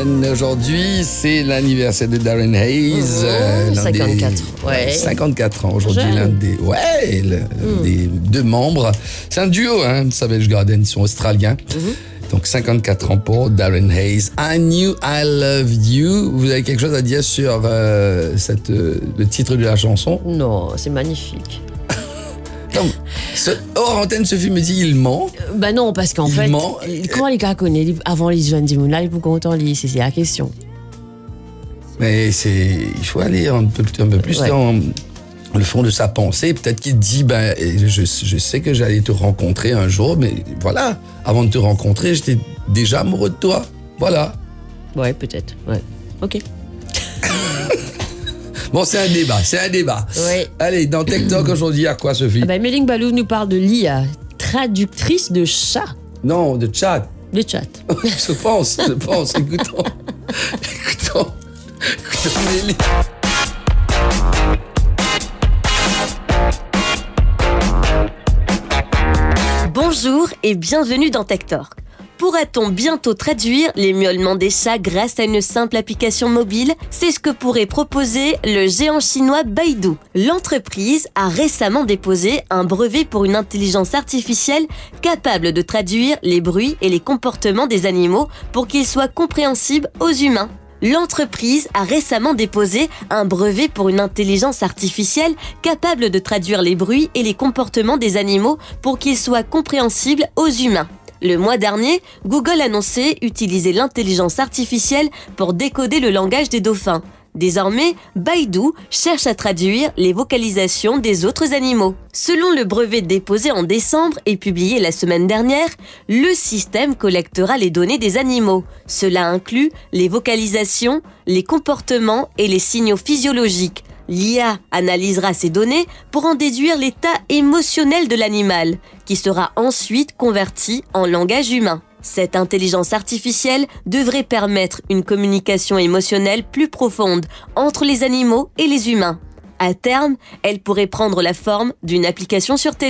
semaine. Aujourd'hui, c'est l'anniversaire de Darren Hayes. 54. Ouais. 54 ans aujourd'hui, Jeune. l'un des deux membres. C'est un duo, Savage Garden, ils sont australiens. Donc 54 ans pour Darren Hayes. I Knew I Loved You. Vous avez quelque chose à dire sur le titre de la chanson? Non, c'est magnifique. Non, hors antenne, Sophie me dit il ment. Non, parce qu'en fait, ment. comment les gars connaissent avant les jeunes du monde là, ils sont contents, c'est la question. Mais il faut aller un peu plus dans le fond de sa pensée. Peut-être qu'il dit, je sais que j'allais te rencontrer un jour, mais voilà, avant de te rencontrer, j'étais déjà amoureux de toi. Voilà. Ouais, peut-être. Ouais. Ok. Bon, c'est un débat. Ouais. Allez, dans Tech Talk aujourd'hui, à quoi, Sophie? Méline Balou nous parle de l'IA, traductrice de chat. Non, de chat. De chat. je pense. Écoutons Méline. Bonjour et bienvenue dans Tech Talk. Pourra-t-on bientôt traduire les miaulements des chats grâce à une simple application mobile? C'est ce que pourrait proposer le géant chinois Baidu. L'entreprise a récemment déposé un brevet pour une intelligence artificielle capable de traduire les bruits et les comportements des animaux pour qu'ils soient compréhensibles aux humains. L'entreprise a récemment déposé un brevet pour une intelligence artificielle capable de traduire les bruits et les comportements des animaux pour qu'ils soient compréhensibles aux humains. Le mois dernier, Google annonçait utiliser l'intelligence artificielle pour décoder le langage des dauphins. Désormais, Baidu cherche à traduire les vocalisations des autres animaux. Selon le brevet déposé en décembre et publié la semaine dernière, le système collectera les données des animaux. Cela inclut les vocalisations, les comportements et les signaux physiologiques. L'IA analysera ces données pour en déduire l'état émotionnel de l'animal, qui sera ensuite converti en langage humain. Cette intelligence artificielle devrait permettre une communication émotionnelle plus profonde entre les animaux et les humains. À terme, elle pourrait prendre la forme d'une application sur téléphone.